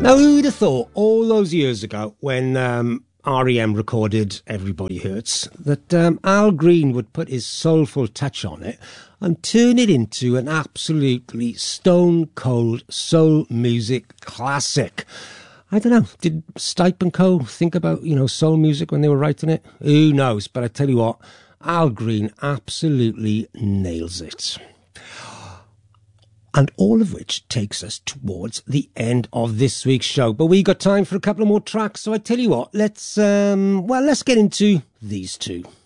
Now, who'd have thought all those years ago when R.E.M. recorded Everybody Hurts that Al Green would put his soulful touch on it and turn it into an absolutely stone-cold soul music classic? I don't know, did Stipe and Co. think about, soul music when they were writing it? Who knows? But I tell you what, Al Green absolutely nails it. And all of which takes us towards the end of this week's show. But we got time for a couple of more tracks, so I tell you what, let's get into these two.